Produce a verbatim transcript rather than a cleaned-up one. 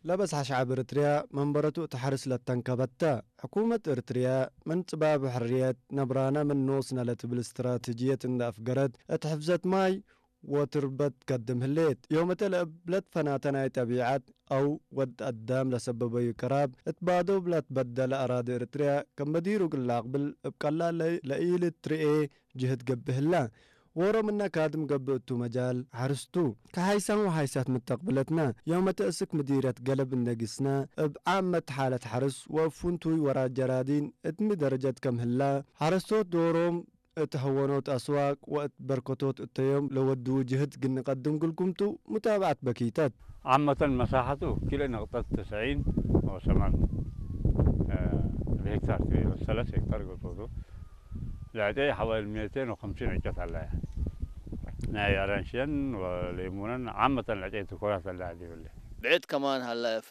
لبس شعب إريتريا منبرته تحرس للتنكبتا حكومة إريتريا من سباب حريات نبرانا من نوصنا لتبل استراتيجية إن أفقرت اتحفزت ماي وتربت قدم هليت يوم تلعب بلد فناتنا تبيعات أو ود قدام لسبب يكراب اتبادو بلد بدل أراضي إريتريا كم بديرو قلاقبل بقلا لإيل ترئي جهد قبه الله ورا منا كادم قبئتو مجال حرستو كهيسان وهيسات مستقبلتنا يوم تأسك مديرة قلب النقسنا بعامة حالة حرس وفنتوي ورا جرادين اتمي درجة كم هلا حرستوت دوروم تهونوت أسواق وقت بركتوت التيوم لو ودو جهد قلنا قدم قلكمتو متابعة بكيتات عامة مساحته كيلو نقطة تسعين أو ثمان آه هكتار تقريبا ثلاث هكتار قلتوه لعدي حوالي مئتين وخمسين عجة على ناي أرانشين وليمونا عامة لعدي تكويات اللي عدي بالله بعد كمان هلا